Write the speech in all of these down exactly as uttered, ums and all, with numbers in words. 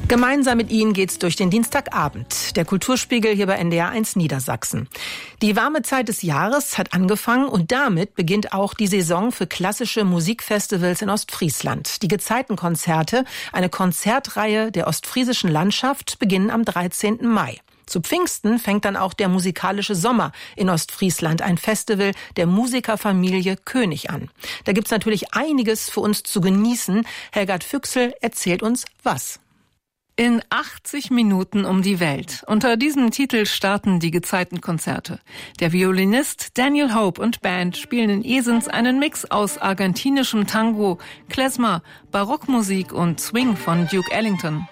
Gemeinsam mit Ihnen geht's durch den Dienstagabend. Der Kulturspiegel hier bei N D R eins Niedersachsen. Die warme Zeit des Jahres hat angefangen und damit beginnt auch die Saison für klassische Musikfestivals in Ostfriesland. Die Gezeitenkonzerte, eine Konzertreihe der ostfriesischen Landschaft, beginnen am dreizehnten Mai. Zu Pfingsten fängt dann auch der musikalische Sommer in Ostfriesland, ein Festival der Musikerfamilie König an. Da gibt's natürlich einiges für uns zu genießen. Helgard Füchsel erzählt uns was. In achtzig Minuten um die Welt. Unter diesem Titel starten die Gezeitenkonzerte. Der Violinist Daniel Hope und Band spielen in Esens einen Mix aus argentinischem Tango, Klezmer, Barockmusik und Swing von Duke Ellington.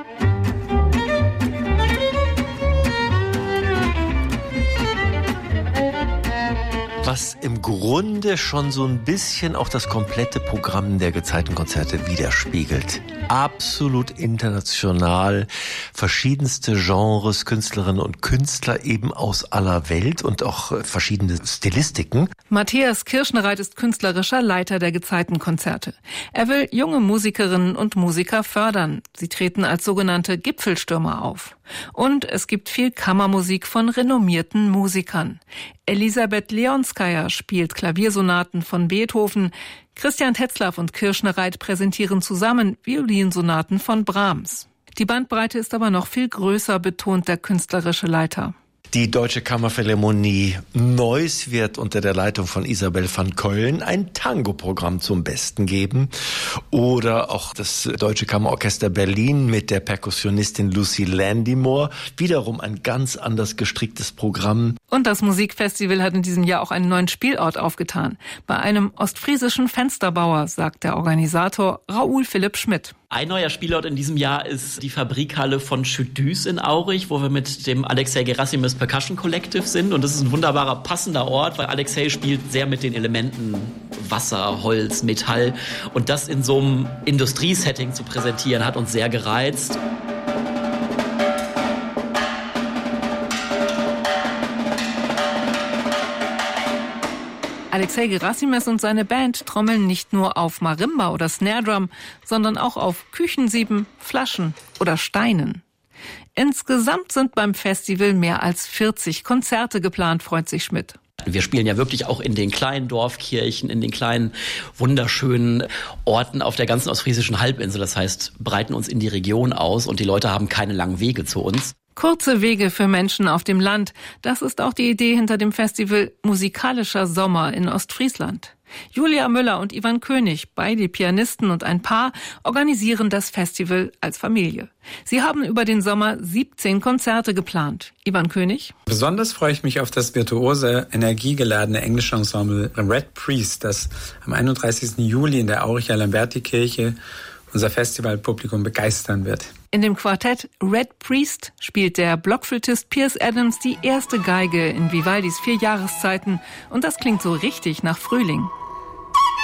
Was im Grunde schon so ein bisschen auch das komplette Programm der Gezeitenkonzerte widerspiegelt. Absolut international, verschiedenste Genres, Künstlerinnen und Künstler eben aus aller Welt und auch verschiedene Stilistiken. Matthias Kirschnereit ist künstlerischer Leiter der Gezeitenkonzerte. Er will junge Musikerinnen und Musiker fördern. Sie treten als sogenannte Gipfelstürmer auf. Und es gibt viel Kammermusik von renommierten Musikern. Elisabeth Leonskaya spielt Klaviersonaten von Beethoven. Christian Tetzlaff und Kirschnereit präsentieren zusammen Violinsonaten von Brahms. Die Bandbreite ist aber noch viel größer, betont der künstlerische Leiter. Die Deutsche Kammerphilharmonie Neuss wird unter der Leitung von Isabel van Keulen ein Tango-Programm zum Besten geben. Oder auch das Deutsche Kammerorchester Berlin mit der Perkussionistin Lucy Landymore. Wiederum ein ganz anders gestricktes Programm. Und das Musikfestival hat in diesem Jahr auch einen neuen Spielort aufgetan. Bei einem ostfriesischen Fensterbauer, sagt der Organisator Raoul Philipp Schmidt. Ein neuer Spielort in diesem Jahr ist die Fabrikhalle von Chüdüs in Aurich, wo wir mit dem Alexei Gerassimes Percussion Collective sind. Und das ist ein wunderbarer, passender Ort, weil Alexei spielt sehr mit den Elementen Wasser, Holz, Metall. Und das in so einem Industriesetting zu präsentieren, hat uns sehr gereizt. Alexei Gerassimes und seine Band trommeln nicht nur auf Marimba oder Snare Drum, sondern auch auf Küchensieben, Flaschen oder Steinen. Insgesamt sind beim Festival mehr als vierzig Konzerte geplant, freut sich Schmidt. Wir spielen ja wirklich auch in den kleinen Dorfkirchen, in den kleinen, wunderschönen Orten auf der ganzen ostfriesischen Halbinsel. Das heißt, breiten uns in die Region aus und die Leute haben keine langen Wege zu uns. Kurze Wege für Menschen auf dem Land. Das ist auch die Idee hinter dem Festival Musikalischer Sommer in Ostfriesland. Julia Müller und Ivan König, beide Pianisten und ein Paar, organisieren das Festival als Familie. Sie haben über den Sommer siebzehn Konzerte geplant. Ivan König? Besonders freue ich mich auf das virtuose, energiegeladene englische Ensemble Red Priest, das am einunddreißigsten Juli in der Auricher Lamberti-Kirche unser Festivalpublikum begeistern wird. In dem Quartett Red Priest spielt der Blockflötist Piers Adams die erste Geige in Vivaldis vier Jahreszeiten und das klingt so richtig nach Frühling.